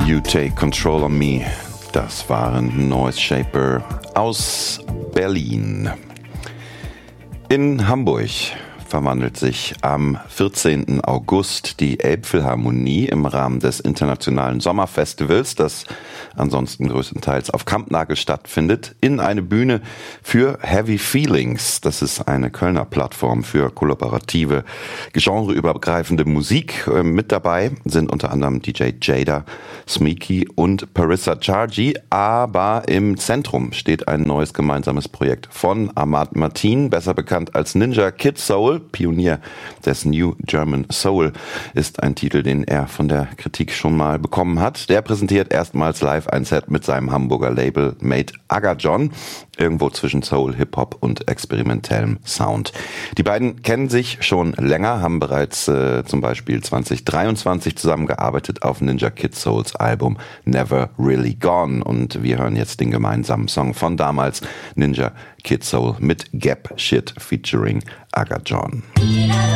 You Take Control of Me. Das waren Noise Shaper aus Berlin. In Hamburg verwandelt sich am 14. August die Elbphilharmonie im Rahmen des Internationalen Sommerfestivals, das ansonsten größtenteils auf Kampnagel stattfindet, in eine Bühne für Heavy Feelings. Das ist eine Kölner Plattform für kollaborative, genreübergreifende Musik. Mit dabei sind unter anderem DJ Jada, Smeeky und Parissa Chargi, aber im Zentrum steht ein neues gemeinsames Projekt von Ahmad Mateen, besser bekannt als Ninja Kid Soul. Pionier des New German Soul ist ein Titel, den er von der Kritik schon mal bekommen hat. Der präsentiert erstmals live ein Set mit seinem Hamburger Label Made Aga John, irgendwo zwischen Soul, Hip-Hop und experimentellem Sound. Die beiden kennen sich schon länger, haben bereits zum Beispiel 2023 zusammengearbeitet auf Ninja Kid Souls Album Never Really Gone, und wir hören jetzt den gemeinsamen Song von damals, Ninja Kid Soul mit Gap Shit featuring Aga John.